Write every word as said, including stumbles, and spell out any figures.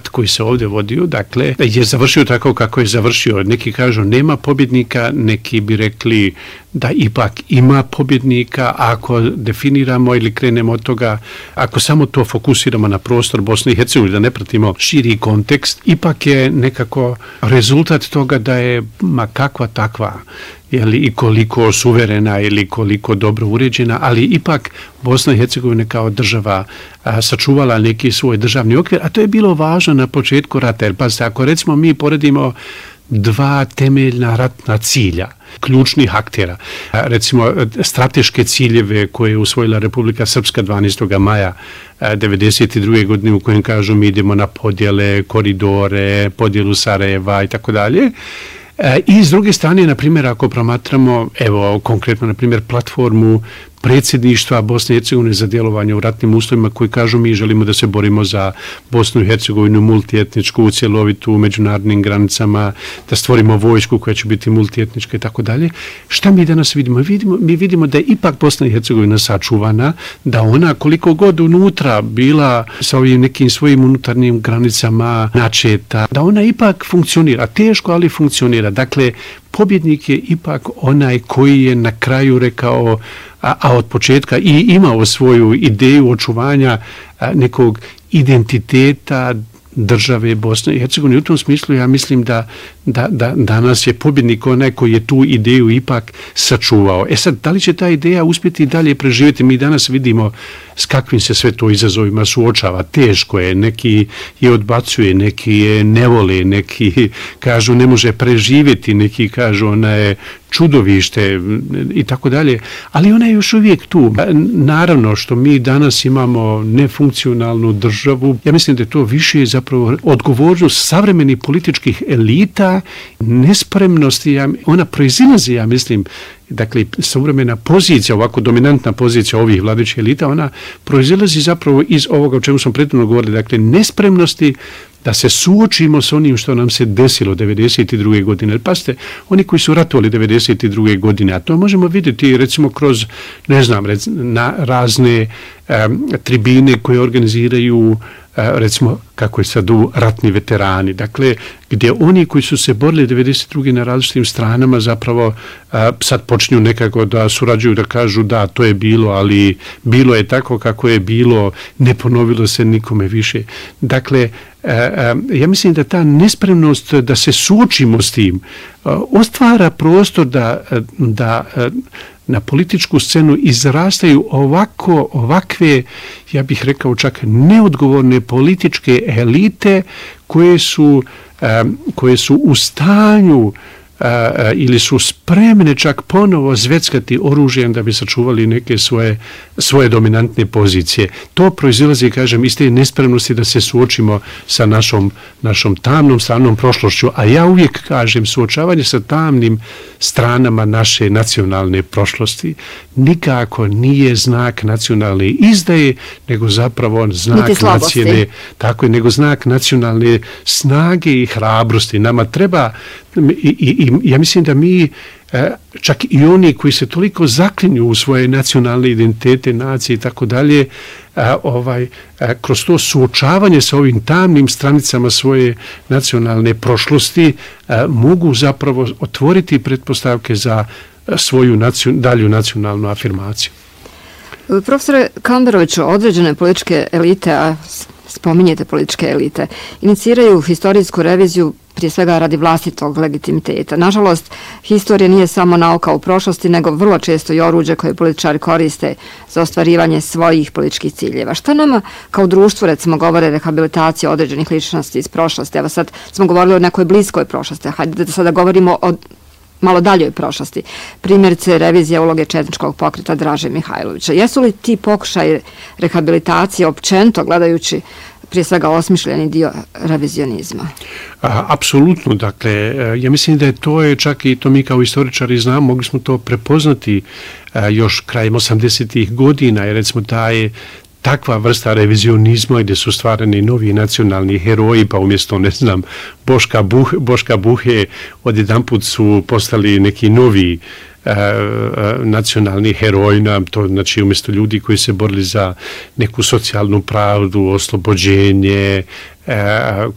koji se ovdje vodio, dakle, je završio tako kako je završio. Neki kažu nema pobjednika, neki bi rekli da ipak ima pobjednika. Ako definiramo ili krenemo od toga, ako samo to fokusiramo na prostor Bosne i Hercegovine, da ne pratimo širi kontekst, ipak je nekako rezultat toga da je ma kakva takva, jeli, i koliko suverena ili koliko dobro uređena, ali ipak Bosna i Hercegovina kao država a, sačuvala neki svoj državni okvir, a to je bilo važno na početku rata. Jer pa ako recimo mi poredimo dva temeljna ratna cilja, ključnih aktera, a, recimo strateške ciljeve koje je usvojila Republika Srpska dvanaestog maja devedeset druge godine, u kojem kažu mi idemo na podjele, koridore, podjelu Sarajeva i tako dalje. I s druge strane, na primjer, ako promatramo, evo, konkretno, na primjer, platformu predsjedništva Bosne i Hercegovine za djelovanje u ratnim uslovima, koji kažu mi želimo da se borimo za Bosnu i Hercegovinu multietničku, cjelovitu, u međunarodnim granicama, da stvorimo vojsku koja će biti multietnička i tako dalje. Šta mi danas vidimo? vidimo? Mi vidimo da je ipak Bosna i Hercegovina sačuvana, da ona koliko god unutra bila sa ovim nekim svojim unutarnjim granicama načeta, da ona ipak funkcionira, teško, ali funkcionira. Dakle, pobjednik je ipak onaj koji je na kraju rekao, a, a od početka i imao svoju ideju očuvanja a, nekog identiteta države Bosne i Hercegovine. U tom smislu ja mislim da, da, da danas je pobjednik onaj koji je tu ideju ipak sačuvao. E sad, da li će ta ideja uspjeti dalje preživjeti? Mi danas vidimo s kakvim se sve to izazovima suočava. Teško je, neki je odbacuje, neki je ne vole, neki kažu ne može preživjeti, neki kažu ona je čudovište i tako dalje, ali ona je još uvijek tu. Naravno što mi danas imamo nefunkcionalnu državu, ja mislim da je to više zapravo odgovornost savremenih političkih elita, nespremnosti, ona proizilazi, ja mislim, dakle, savremena pozicija, ovako dominantna pozicija ovih vladajućih elita, ona proizilazi zapravo iz ovoga o čemu smo prethodno govorili, dakle, nespremnosti da se suočimo s onim što nam se desilo devedeset druge godine. Pazite, oni koji su ratovali devedeset druge godine, a to možemo vidjeti recimo kroz, ne znam, rec, na razne um, tribine koje organiziraju recimo kako je sad u ratni veterani, dakle gdje oni koji su se borili devedeset druge na različitim stranama zapravo a, sad počinju nekako da surađuju, da kažu da to je bilo, ali bilo je tako kako je bilo, ne ponovilo se nikome više. Dakle, a, a, ja mislim da ta nespremnost da se suočimo s tim a, ostvara prostor da, da a, na političku scenu izrastaju ovako, ovakve, ja bih rekao čak neodgovorne političke elite koje su, um, koje su u stanju uh, ili su spremne čak ponovo zveckati oružjem da bi sačuvali neke svoje, svoje dominantne pozicije. To proizilazi, kažem, iz te nespremnosti da se suočimo sa našom, našom tamnom stranom prošlošću, a ja uvijek kažem, suočavanje sa tamnim stranama naše nacionalne prošlosti nikako nije znak nacionalne izdaje, nego zapravo znak nacionalne, tako je, nego znak nacionalne snage i hrabrosti. Nama treba, i, i, i ja mislim da mi, čak i oni koji se toliko zaklinju u svoje nacionalne identitete, nacije i tako dalje, ovaj, kroz to suočavanje sa ovim tamnim stranicama svoje nacionalne prošlosti mogu zapravo otvoriti pretpostavke za svoju nacion, dalju nacionalnu afirmaciju. Profesore Kamberoviću, određene političke elite, a spominjete političke elite, iniciraju historijsku reviziju prije svega radi vlastitog legitimiteta. Nažalost, historija nije samo nauka u prošlosti, nego vrlo često i oruđe koje političari koriste za ostvarivanje svojih političkih ciljeva. Šta nama kao društvu, recimo, govore rehabilitacija određenih ličnosti iz prošlosti? Evo sad smo govorili o nekoj bliskoj prošlosti, hajde da sada govorimo o malo daljoj prošlosti. Primjerice, revizija uloge četničkog pokreta Draže Mihajlovića. Jesu li ti pokušaj rehabilitacije općenito gledajući prije svega osmišljeni dio revizionizma? A, apsolutno, dakle, ja mislim da je to je čak i to mi kao istoričari znamo, mogli smo to prepoznati a, još krajem osamdesetih godina, jer recimo taj takva vrsta revizionizma gdje su stvarani novi nacionalni heroji, pa umjesto, ne znam, Boška, Buh, Boška Buhe odjedanput su postali neki novi e, nacionalni heroji, to znači umjesto ljudi koji se borili za neku socijalnu pravdu, oslobođenje, e,